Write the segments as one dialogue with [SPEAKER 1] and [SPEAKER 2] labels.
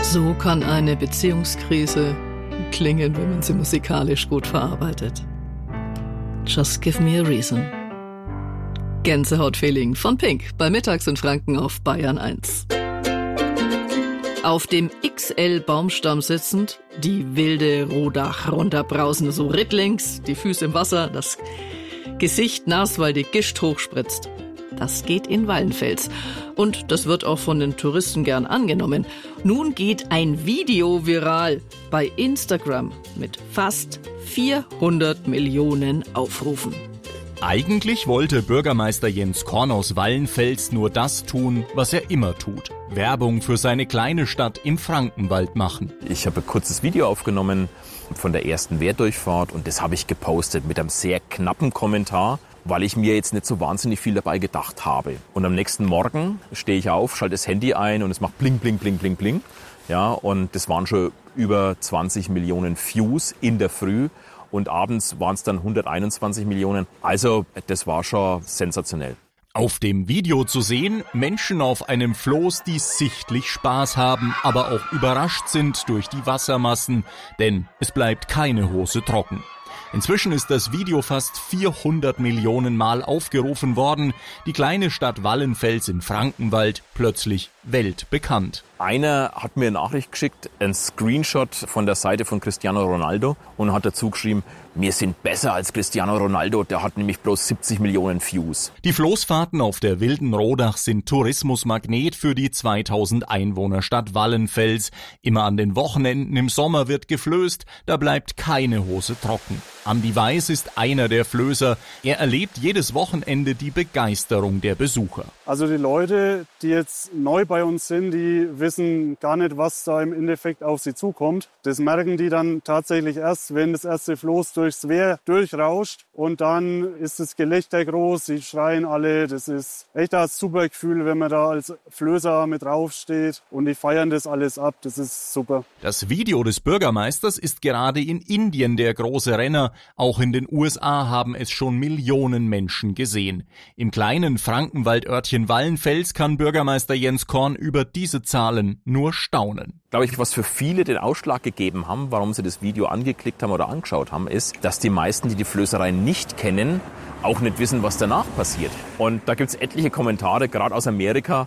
[SPEAKER 1] So kann eine Beziehungskrise klingen, wenn man sie musikalisch gut verarbeitet. Just Give Me a Reason. Gänsehautfeeling von Pink bei Mittags in Franken auf Bayern 1. Auf dem XL-Baumstamm sitzend, die wilde Rodach runterbrausen, so rittlings, die Füße im Wasser, das Gesicht nass, weil die Gischt hochspritzt. Das geht in Wallenfels. Und das wird auch von den Touristen gern angenommen. Nun geht ein Video viral bei Instagram mit fast 400 Millionen Aufrufen.
[SPEAKER 2] Eigentlich wollte Bürgermeister Jens Korn aus Wallenfels nur das tun, was er immer tut. Werbung für seine kleine Stadt im Frankenwald machen.
[SPEAKER 3] Ich habe ein kurzes Video aufgenommen von der ersten Wehrdurchfahrt und das habe ich gepostet mit einem sehr knappen Kommentar, weil ich mir jetzt nicht so wahnsinnig viel dabei gedacht habe. Und am nächsten Morgen stehe ich auf, schalte das Handy ein und es macht bling, bling, bling, bling, bling. Ja, und das waren schon über 20 Millionen Views in der Früh. Und abends waren es dann 121 Millionen. Also das war schon sensationell.
[SPEAKER 2] Auf dem Video zu sehen, Menschen auf einem Floß, die sichtlich Spaß haben, aber auch überrascht sind durch die Wassermassen, denn es bleibt keine Hose trocken. Inzwischen ist das Video fast 400 Millionen Mal aufgerufen worden. Die kleine Stadt Wallenfels im Frankenwald plötzlich weltbekannt.
[SPEAKER 3] Einer hat mir eine Nachricht geschickt, ein Screenshot von der Seite von Cristiano Ronaldo und hat dazu geschrieben, wir sind besser als Cristiano Ronaldo, der hat nämlich bloß 70 Millionen Views.
[SPEAKER 2] Die Floßfahrten auf der wilden Rodach sind Tourismusmagnet für die 2000 Einwohnerstadt Wallenfels. Immer an den Wochenenden im Sommer wird geflößt, da bleibt keine Hose trocken. Andi Weiß ist einer der Flößer. Er erlebt jedes Wochenende die Begeisterung der Besucher.
[SPEAKER 4] Also die Leute, die jetzt neu bei uns sind, die wissen gar nicht, was da im Endeffekt auf sie zukommt. Das merken die dann tatsächlich erst, wenn das erste Floß durchs Wehr durchrauscht. Und dann ist das Gelächter groß, sie schreien alle. Das ist echt ein super Gefühl, wenn man da als Flößer mit draufsteht. Und die feiern das alles ab. Das ist super.
[SPEAKER 2] Das Video des Bürgermeisters ist gerade in Indien der große Renner. Auch in den USA haben es schon Millionen Menschen gesehen. Im kleinen Frankenwaldörtchen Wallenfels kann Bürgermeister Jens Korn über diese Zahlen nur staunen.
[SPEAKER 3] Glaube ich, was für viele den Ausschlag gegeben haben, warum sie das Video angeklickt haben oder angeschaut haben, ist, dass die meisten, die die Flößerei nicht kennen, auch nicht wissen, was danach passiert. Und da gibt's etliche Kommentare, gerade aus Amerika.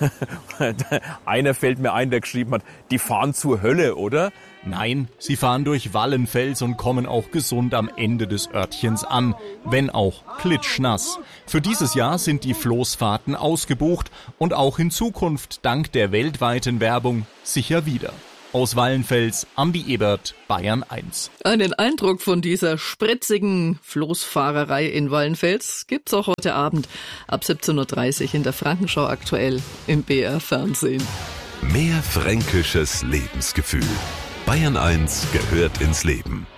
[SPEAKER 3] Einer fällt mir ein, der geschrieben hat, die fahren zur Hölle, oder?
[SPEAKER 2] Nein, sie fahren durch Wallenfels und kommen auch gesund am Ende des Örtchens an, wenn auch klitschnass. Für dieses Jahr sind die Floßfahrten ausgebucht und auch in Zukunft dank der weltweiten Werbung sicher wieder. Aus Wallenfels, Andi Ebert, Bayern 1.
[SPEAKER 1] Einen Eindruck von dieser spritzigen Floßfahrerei in Wallenfels gibt's auch heute Abend ab 17:30 Uhr in der Frankenschau aktuell im BR Fernsehen.
[SPEAKER 5] Mehr fränkisches Lebensgefühl. Bayern 1 gehört ins Leben.